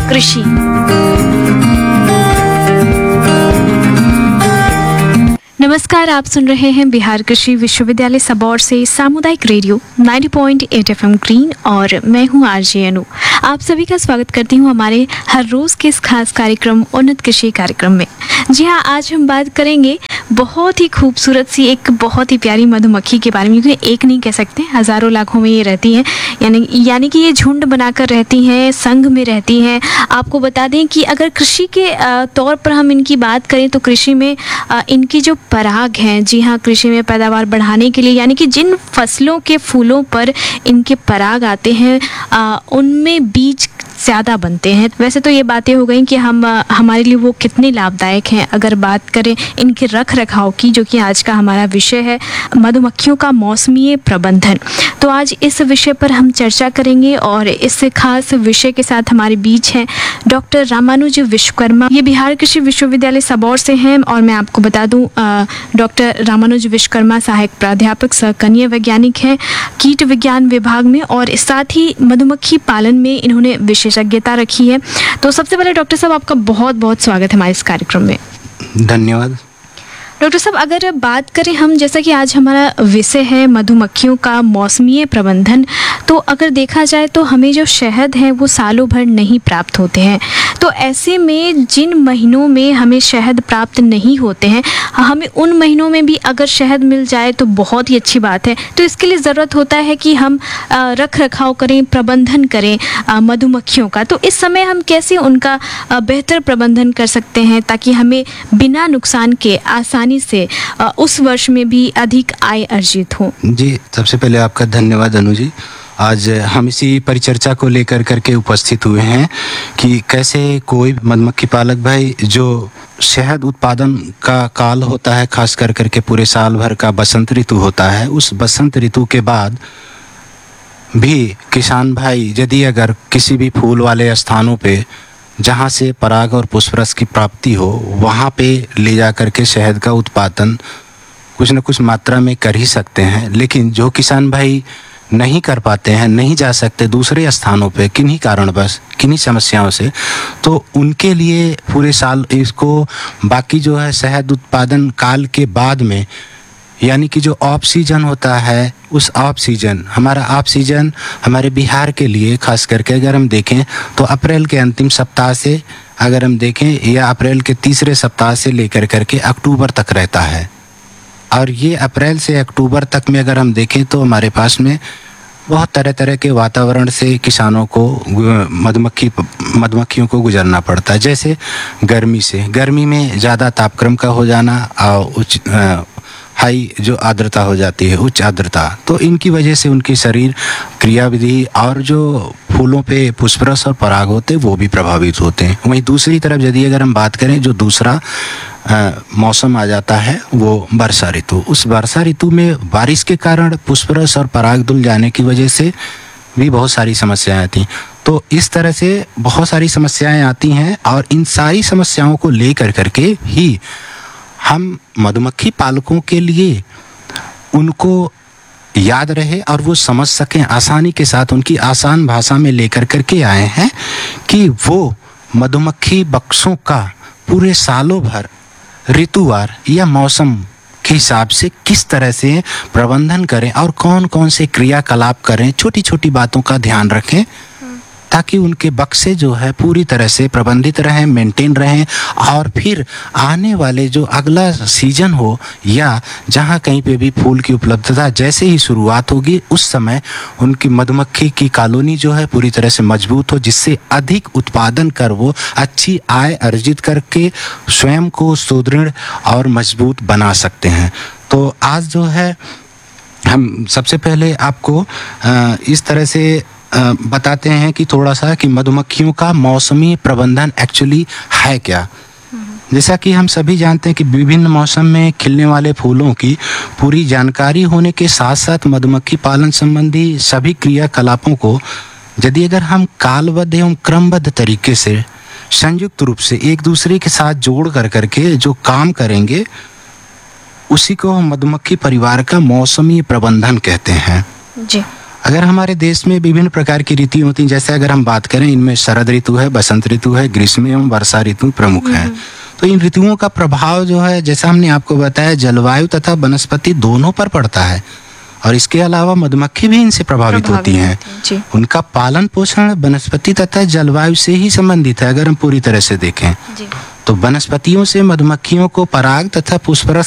कृषि। नमस्कार, आप सुन रहे हैं बिहार कृषि विश्वविद्यालय सबौर से सामुदायिक रेडियो 90.8 FM ग्रीन और मैं हूं आरजे अनु। आप सभी का स्वागत करती हूं हमारे हर रोज के इस खास कार्यक्रम उन्नत कृषि कार्यक्रम में। जी हाँ, आज हम बात करेंगे बहुत ही खूबसूरत सी एक बहुत ही प्यारी मधुमक्खी के बारे में, क्योंकि एक नहीं कह सकते, हजारों लाखों में ये रहती हैं, यानी कि ये झुंड बनाकर रहती हैं, संघ में रहती हैं। आपको बता दें कि अगर कृषि के तौर पर हम इनकी बात करें तो कृषि में इनकी जो पराग हैं, जी हाँ, कृषि में पैदावार बढ़ाने के लिए, यानी कि जिन फसलों के फूलों पर इनके पराग आते हैं उनमें बीज ज़्यादा बनते हैं। वैसे तो ये बातें हो गई कि हमारे लिए वो कितने लाभदायक हैं। अगर बात करें इनके रख रखाव की, जो कि आज का हमारा विषय है, मधुमक्खियों का मौसमीय प्रबंधन, तो आज इस विषय पर हम चर्चा करेंगे। और इस खास विषय के साथ हमारे बीच हैं डॉक्टर रामानुज विश्वकर्मा। ये बिहार कृषि विश्वविद्यालय सबौर से हैं और मैं आपको बता दूं डॉक्टर रामानुज विश्वकर्मा सहायक प्राध्यापक सह कनीय वैज्ञानिक हैं कीट विज्ञान विभाग में, और साथ ही मधुमक्खी पालन में इन्होंने विशेषज्ञता रखी है। तो सबसे पहले डॉक्टर साहब, आपका बहुत बहुत स्वागत है हमारे इस कार्यक्रम में। धन्यवाद। डॉक्टर साहब, अगर बात करें हम, जैसा कि आज हमारा विषय है मधुमक्खियों का मौसमीय प्रबंधन, तो अगर देखा जाए तो हमें जो शहद है वो सालों भर नहीं प्राप्त होते हैं। तो ऐसे में जिन महीनों में हमें शहद प्राप्त नहीं होते हैं, हमें उन महीनों में भी अगर शहद मिल जाए तो बहुत ही अच्छी बात है। तो इसके लिए ज़रूरत होता है कि हम रख रखाव करें, प्रबंधन करें मधुमक्खियों का। तो इस समय हम कैसे उनका बेहतर प्रबंधन कर सकते हैं ताकि हमें बिना नुकसान के आसानी से उस वर्ष में भी अधिक आय अर्जित हो? जी, सबसे पहले आपका धन्यवाद अनु जी। आज हम इसी परिचर्चा को लेकर करके उपस्थित हुए हैं कि कैसे कोई मधुमक्खी पालक भाई, जो शहद उत्पादन का काल होता है, खास कर करके पूरे साल भर का बसंत ऋतु होता है, उस बसंत ऋतु के बाद भी किसान भाई यदि अगर किसी भी फूल वाले स्थानों पे जहाँ से पराग और पुष्परस की प्राप्ति हो, वहाँ पे ले जा कर के शहद का उत्पादन कुछ न कुछ मात्रा में कर ही सकते हैं। लेकिन जो किसान भाई नहीं कर पाते हैं, नहीं जा सकते दूसरे स्थानों पे किन्हीं कारणवश, किन्हीं समस्याओं से, तो उनके लिए पूरे साल इसको बाकी जो है शहद उत्पादन काल के बाद में, यानी कि जो ऑफ सीजन होता है, उस ऑफ सीजन, हमारा ऑफ सीजन हमारे बिहार के लिए खास करके अगर हम देखें तो अप्रैल के अंतिम सप्ताह से अगर हम देखें, या अप्रैल के तीसरे सप्ताह से लेकर करके अक्टूबर तक रहता है। और ये अप्रैल से अक्टूबर तक में अगर हम देखें तो हमारे पास में बहुत तरह तरह के वातावरण से किसानों को, मधुमक्खियों को गुजरना पड़ता है। जैसे गर्मी से, गर्मी में ज़्यादा तापक्रम का हो जाना और हाई जो आर्द्रता हो जाती है, उच्च आर्द्रता, तो इनकी वजह से उनकी शरीर क्रियाविधि और जो फूलों पे पुष्परस और पराग होते हैं वो भी प्रभावित होते हैं। वहीं दूसरी तरफ यदि अगर हम बात करें, जो दूसरा मौसम आ जाता है वो वर्षा ऋतु। उस वर्षा ऋतु में बारिश के कारण पुष्परस और पराग धुल जाने की वजह से भी बहुत सारी समस्याएं आती हैं। तो इस तरह से बहुत सारी समस्याएं आती हैं और इन सारी समस्याओं को लेकर करके ही हम मधुमक्खी पालकों के लिए उनको याद रहे और वो समझ सकें आसानी के साथ, उनकी आसान भाषा में लेकर करके आए हैं कि वो मधुमक्खी बक्सों का पूरे सालों भर ऋतुवार या मौसम के हिसाब से किस तरह से प्रबंधन करें और कौन कौन से क्रियाकलाप करें, छोटी छोटी बातों का ध्यान रखें ताकि उनके बक्से जो है पूरी तरह से प्रबंधित रहें, मेंटेन रहें, और फिर आने वाले जो अगला सीजन हो या जहाँ कहीं पे भी फूल की उपलब्धता जैसे ही शुरुआत होगी, उस समय उनकी मधुमक्खी की कॉलोनी जो है पूरी तरह से मजबूत हो, जिससे अधिक उत्पादन कर वो अच्छी आय अर्जित करके स्वयं को सुदृढ़ और मजबूत बना सकते हैं। तो आज जो है हम सबसे पहले आपको इस तरह से बताते हैं कि थोड़ा सा कि मधुमक्खियों का मौसमी प्रबंधन एक्चुअली है क्या। जैसा कि हम सभी जानते हैं कि विभिन्न मौसम में खिलने वाले फूलों की पूरी जानकारी होने के साथ साथ मधुमक्खी पालन संबंधी सभी क्रियाकलापों को यदि अगर हम कालबद्ध एवं क्रमबद्ध तरीके से संयुक्त रूप से एक दूसरे के साथ जोड़ कर करके जो काम करेंगे, उसी को हम मधुमक्खी परिवार का मौसमी प्रबंधन कहते हैं। जी। अगर हमारे देश में विभिन्न प्रकार की ऋतु होती हैं, जैसे अगर हम बात करें, इनमें शरद ऋतु है, बसंत ऋतु है, ग्रीष्म एवं वर्षा ऋतु प्रमुख हैं। तो इन ऋतुओं का प्रभाव जो है, जैसा हमने आपको बताया, जलवायु तथा वनस्पति दोनों पर पड़ता है। और इसके अलावा मधुमक्खी भी इनसे प्रभावित होती हैं। उनका पालन पोषण वनस्पति तथा जलवायु से ही संबंधित है। अगर हम पूरी तरह से देखें तो वनस्पतियों से मधुमक्खियों को पराग तथा पुष्परस